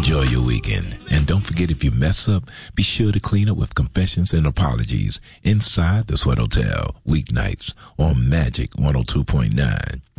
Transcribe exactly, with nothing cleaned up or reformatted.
Enjoy your weekend. And don't forget, if you mess up, be sure to clean up with confessions and apologies inside the Sweat Hotel, weeknights on Magic one oh two point nine.